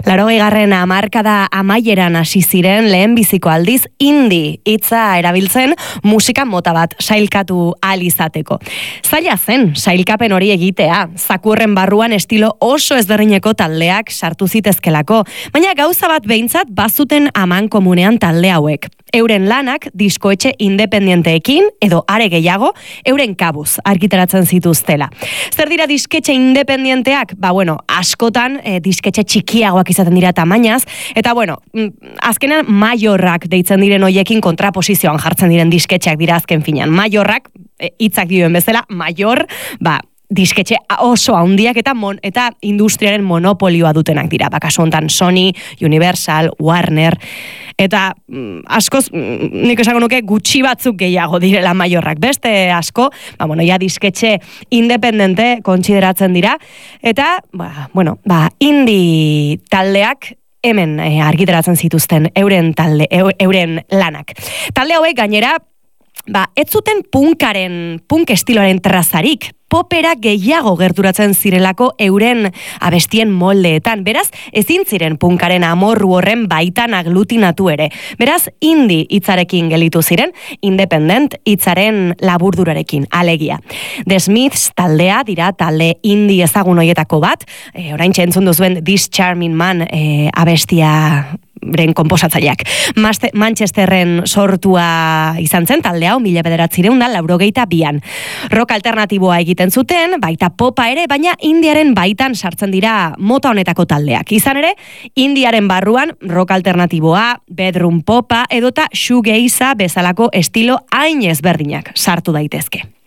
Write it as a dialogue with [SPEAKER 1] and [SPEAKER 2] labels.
[SPEAKER 1] 80garren hamarkada amaieran hasi ziren lehenbiziko aldiz indie hitza erabiltzen musika mota bat sailkatu ahal izateko. Zaila zen sailkapen hori egitea, zakurren barruan estilo oso ezberdineko taldeak sartu zitezkelako, baina gauza bat behintzat bazuten aman komunean talde hauek. Euren lanak diskoetxe independenteekin edo are gehiago euren kabuz argitaratzen zituztela. Zer dira disketxe independenteak? Askotan disketxe txikiagoak izaten dira tamainaz, eta azkenan maiorrak deitzen diren hoiekin kontraposizioan jartzen diren disketxeak dira azken finean. Maiorrak, hitzak dioen bezala, maior, disketxe oso handiak eta industriaren monopolioa dutenak dira. Kasu hontan Sony, Universal, Warner, eta askoz, nik esango nuke gutxi batzuk gehiago direla maiorrak. Beste asko, ja disketxe independente kontsideratzen dira, eta, indie taldeak hemen argitaratzen zituzten euren lanak. Talde hauek gainera, ez zuten punk estiloaren trazarik, popera gehiago gerturatzen zirelako euren abestien moldeetan. Beraz, ezin ziren punkaren amorru horren baitan aglutinatu ere. Beraz, indie hitzarekin gelitu ziren, independent hitzaren laburdurarekin, alegia. The Smiths taldea dira talde indie ezagun hoietako bat, oraintxe entzun duzuen This Charming Man abestia beren konposatzaileak. Manchesterren sortua izan zen talde hau 1982an. Rock alternatiboa egiten zuten, baita popa ere, baina indiaren baitan sartzen dira mota honetako taldeak. Izan ere, indiaren barruan rock alternatiboa, bedroom popa edota shoegaze bezalako estilo hain ezberdinak sartu daitezke.